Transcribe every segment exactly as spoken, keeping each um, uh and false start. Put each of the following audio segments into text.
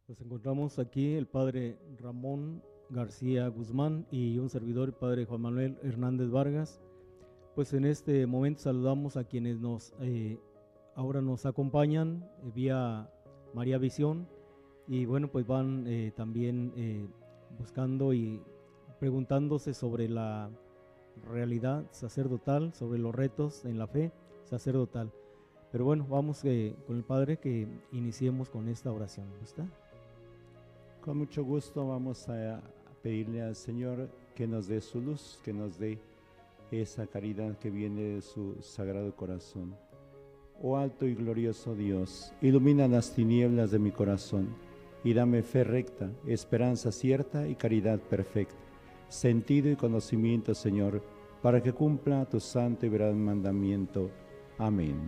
Nos encontramos aquí el padre Ramón García Guzmán y un servidor, el padre Juan Manuel Hernández Vargas. Pues en este momento saludamos a quienes nos eh, ahora nos acompañan eh, vía María Visión y bueno, pues van eh, también eh, buscando y preguntándose sobre la realidad sacerdotal, sobre los retos en la fe sacerdotal. Pero bueno, vamos eh, con el padre que iniciemos con esta oración. ¿Está? Con mucho gusto vamos a pedirle al Señor que nos dé su luz, que nos dé esa caridad que viene de su sagrado corazón. Oh alto y glorioso Dios, ilumina las tinieblas de mi corazón y dame fe recta, esperanza cierta y caridad perfecta, sentido y conocimiento, Señor, para que cumpla tu santo y veraz mandamiento. Amén.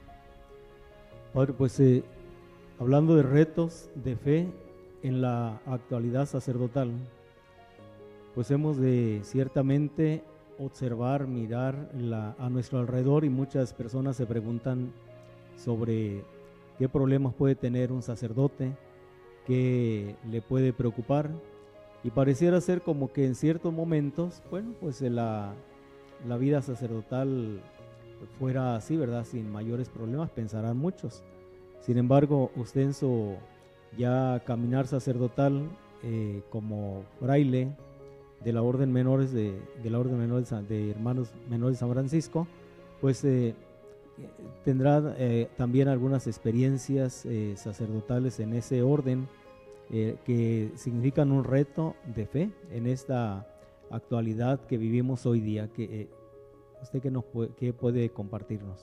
Padre, pues eh, hablando de retos de fe en la actualidad sacerdotal, pues hemos de ciertamente observar, mirar la, a nuestro alrededor, y muchas personas se preguntan sobre qué problemas puede tener un sacerdote, qué le puede preocupar, y pareciera ser como que en ciertos momentos, bueno, pues la, la vida sacerdotal fuera así, ¿verdad? Sin mayores problemas, pensarán muchos. Sin embargo, usted en su ya caminar sacerdotal eh, como fraile de la orden menores de, de la orden menores de hermanos menores de San Francisco, pues eh, tendrá eh, también algunas experiencias eh, sacerdotales en ese orden eh, que significan un reto de fe en esta actualidad que vivimos hoy día. Que eh, usted qué nos puede, qué puede compartirnos.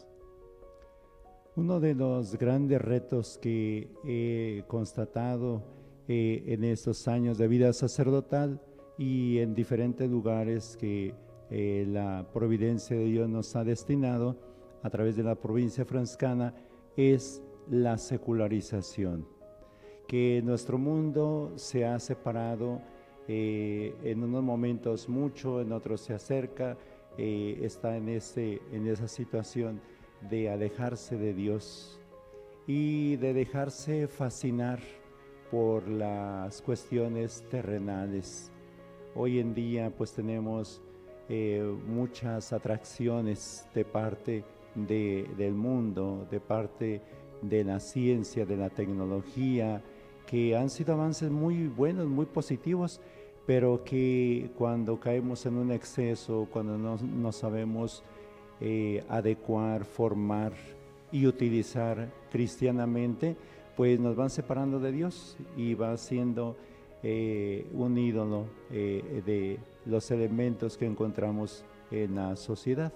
Uno de los grandes retos que he constatado eh, en estos años de vida sacerdotal y en diferentes lugares que eh, la providencia de Dios nos ha destinado a través de la provincia franciscana es la secularización, que nuestro mundo se ha separado eh, en unos momentos mucho, en otros se acerca, eh, está en, ese, en esa situación de alejarse de Dios y de dejarse fascinar por las cuestiones terrenales. Hoy en día pues tenemos eh, muchas atracciones de parte de, del mundo, de parte de la ciencia, de la tecnología, que han sido avances muy buenos, muy positivos, pero que cuando caemos en un exceso, cuando no, no sabemos Eh, adecuar, formar y utilizar cristianamente, pues nos van separando de Dios y va siendo eh, un ídolo eh, de los elementos que encontramos en la sociedad.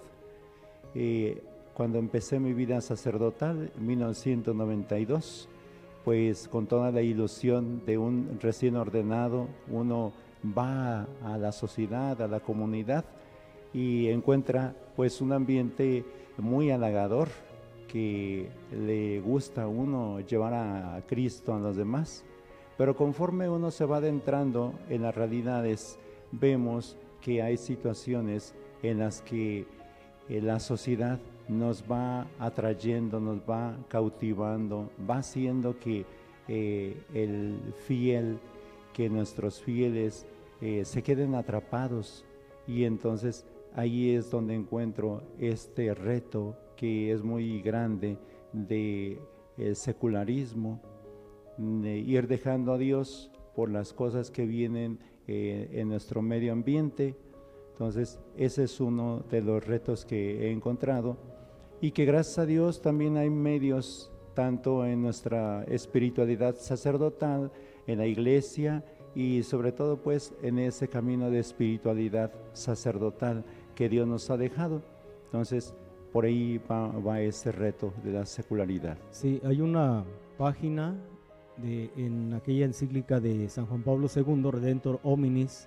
Eh, cuando empecé mi vida sacerdotal en mil novecientos noventa y dos, pues con toda la ilusión de un recién ordenado, uno va a la sociedad, a la comunidad, y encuentra pues un ambiente muy halagador, que le gusta a uno llevar a Cristo a los demás, pero conforme uno se va adentrando en las realidades, vemos que hay situaciones en las que eh, la sociedad nos va atrayendo, nos va cautivando, va haciendo que eh, el fiel, que nuestros fieles eh, se queden atrapados, y entonces ahí es donde encuentro este reto que es muy grande de el secularismo, de ir dejando a Dios por las cosas que vienen eh, en nuestro medio ambiente. Entonces ese es uno de los retos que he encontrado, y que gracias a Dios también hay medios, tanto en nuestra espiritualidad sacerdotal, en la iglesia, y sobre todo pues en ese camino de espiritualidad sacerdotal que Dios nos ha dejado. Entonces por ahí va, va ese reto de la secularidad. Sí, hay una página de, en aquella encíclica de San Juan Pablo segundo, Redentor Hominis,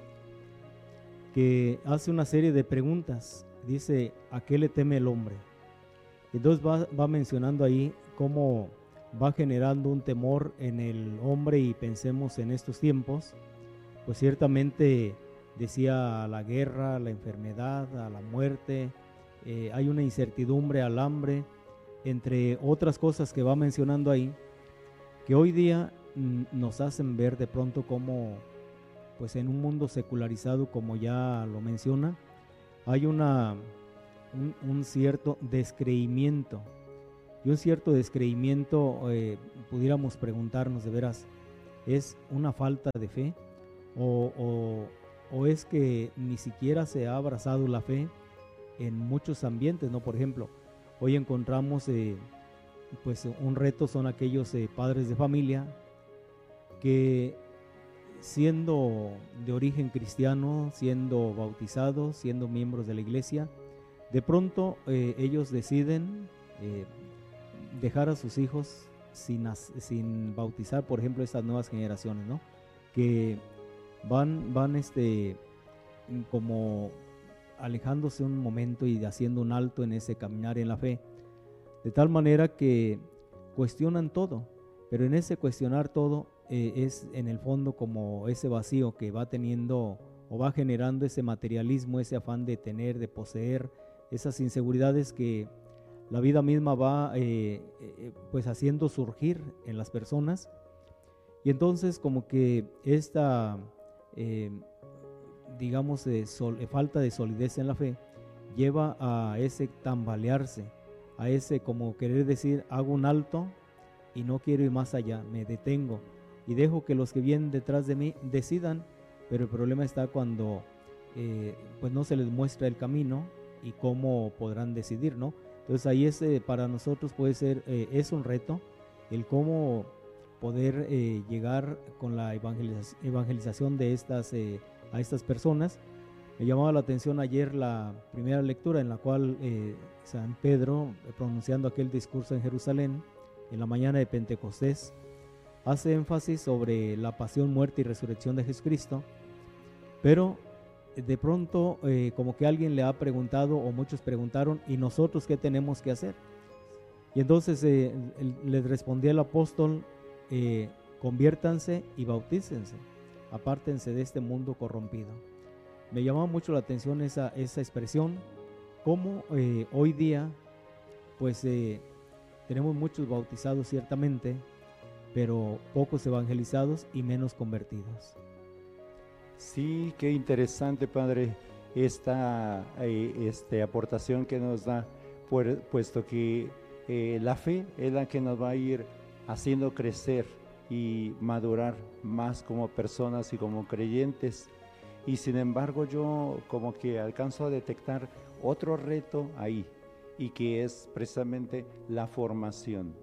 que hace una serie de preguntas. Dice, ¿a qué le teme el hombre? Entonces va, va mencionando ahí cómo va generando un temor en el hombre, y pensemos en estos tiempos, pues ciertamente decía, a la guerra, a la enfermedad, a la muerte, eh, hay una incertidumbre, al hambre, entre otras cosas que va mencionando ahí, que hoy día mm, nos hacen ver de pronto como, pues en un mundo secularizado, como ya lo menciona, hay una, un, un cierto descreimiento. Y un cierto descreimiento, eh, pudiéramos preguntarnos de veras, ¿es una falta de fe? O, o, o es que ni siquiera se ha abrazado la fe en muchos ambientes, ¿no? Por ejemplo, hoy encontramos, eh, pues un reto son aquellos eh, padres de familia que, siendo de origen cristiano, siendo bautizados, siendo miembros de la iglesia, de pronto eh, ellos deciden eh, dejar a sus hijos sin, sin bautizar, por ejemplo, estas nuevas generaciones, ¿no? Que van, van este, como alejándose un momento y haciendo un alto en ese caminar en la fe, de tal manera que cuestionan todo, pero en ese cuestionar todo eh, es en el fondo como ese vacío que va teniendo o va generando ese materialismo, ese afán de tener, de poseer, esas inseguridades que la vida misma va eh, eh, pues haciendo surgir en las personas. Y entonces como que esta eh, digamos eh, sol, eh, falta de solidez en la fe lleva a ese tambalearse, a ese como querer decir, hago un alto y no quiero ir más allá, me detengo y dejo que los que vienen detrás de mí decidan. Pero el problema está cuando eh, pues no se les muestra el camino y cómo podrán decidir, ¿no? Entonces ahí es, eh, para nosotros puede ser, eh, es un reto el cómo poder eh, llegar con la evangeliz evangelización de estas, eh, a estas personas. Me llamaba la atención ayer la primera lectura en la cual eh, San Pedro, eh, pronunciando aquel discurso en Jerusalén, en la mañana de Pentecostés, hace énfasis sobre la pasión, muerte y resurrección de Jesucristo, pero de pronto eh, como que alguien le ha preguntado, o muchos preguntaron, ¿y nosotros qué tenemos que hacer? Y entonces eh, les respondía el apóstol, eh, conviértanse y bautícense, apártense de este mundo corrompido. Me llamaba mucho la atención esa, esa expresión, cómo eh, hoy día pues eh, tenemos muchos bautizados ciertamente, pero pocos evangelizados y menos convertidos. Sí, qué interesante, Padre, esta eh, este, aportación que nos da, por, puesto que eh, la fe es la que nos va a ir haciendo crecer y madurar más como personas y como creyentes. Y sin embargo yo como que alcanzo a detectar otro reto ahí, y que es precisamente la formación.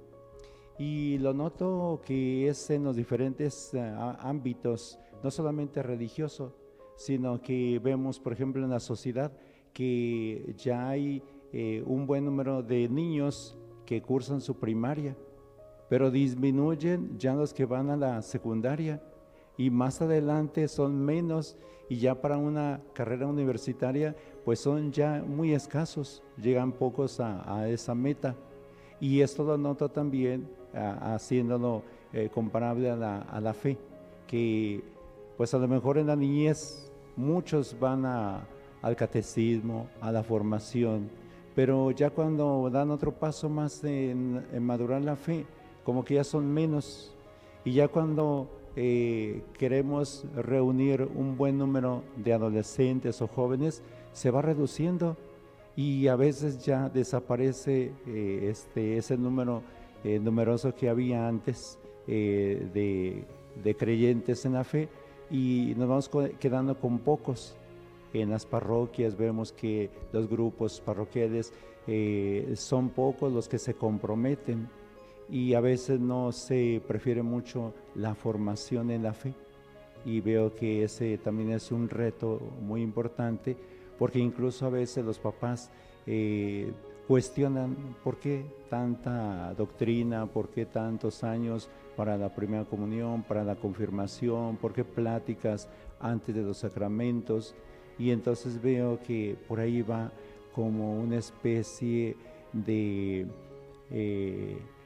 Y lo noto que es en los diferentes uh, ámbitos, no solamente religioso, sino que vemos, por ejemplo, en la sociedad que ya hay eh, un buen número de niños que cursan su primaria, pero disminuyen ya los que van a la secundaria, y más adelante son menos, y ya para una carrera universitaria pues son ya muy escasos, llegan pocos a, a esa meta. Y esto lo noto también a, haciéndolo eh, comparable a la, a la fe, que pues a lo mejor en la niñez muchos van a, al catecismo, a la formación, pero ya cuando dan otro paso más en, en madurar la fe, como que ya son menos. Y ya cuando eh, queremos reunir un buen número de adolescentes o jóvenes, se va reduciendo, y a veces ya desaparece eh, este, ese número eh, numeroso que había antes eh, de, de creyentes en la fe, y nos vamos quedando con pocos. En las parroquias vemos que los grupos parroquiales eh, son pocos los que se comprometen, y a veces no se prefiere mucho la formación en la fe, y veo que ese también es un reto muy importante, porque incluso a veces los papás eh, cuestionan por qué tanta doctrina, por qué tantos años para la primera comunión, para la confirmación, por qué pláticas antes de los sacramentos. Y entonces veo que por ahí va como una especie de eh,